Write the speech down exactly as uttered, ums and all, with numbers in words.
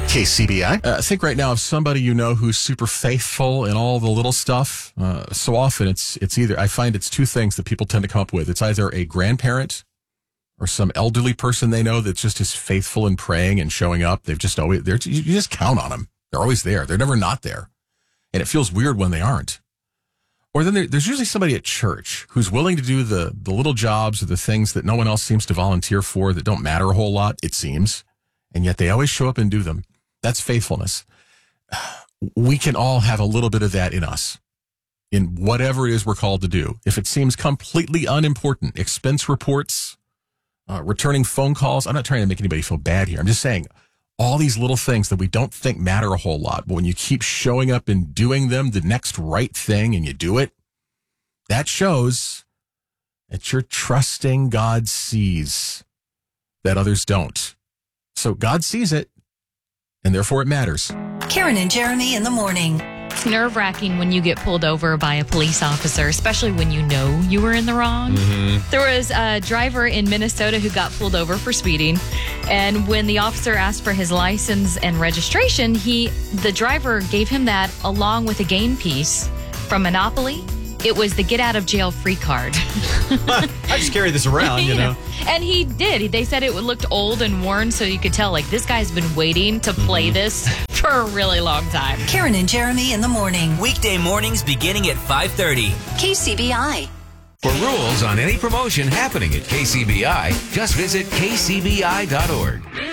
K C B I. Uh, think right now of somebody you know who's super faithful in all the little stuff. Uh, so often it's it's either, I find it's two things that people tend to come up with. It's either a grandparent or some elderly person they know that's just as faithful in praying and showing up. They've just always, they're, you just count on them. They're always there. They're never not there. And it feels weird when they aren't. Or then there, there's usually somebody at church who's willing to do the, the little jobs or the things that no one else seems to volunteer for that don't matter a whole lot, it seems. And yet they always show up and do them. That's faithfulness. We can all have a little bit of that in us, in whatever it is we're called to do. If it seems completely unimportant, expense reports, uh, returning phone calls. I'm not trying to make anybody feel bad here. I'm just saying all these little things that we don't think matter a whole lot, but when you keep showing up and doing them, the next right thing, and you do it, that shows that you're trusting God sees that others don't. So God sees it, and therefore it matters. Karen and Jeremy in the morning. It's nerve-wracking when you get pulled over by a police officer, especially when you know you were in the wrong. Mm-hmm. There was a driver in Minnesota who got pulled over for speeding, and when the officer asked for his license and registration, he, the driver gave him that along with a game piece from Monopoly. It was the get out of jail free card. I just carry this around, you know. And he did. They said it looked old and worn, so you could tell, like, this guy's been waiting to play mm-hmm. this for a really long time. Karen and Jeremy in the morning. Weekday mornings beginning at five thirty. K C B I. For rules on any promotion happening at K C B I, just visit K C B I dot org.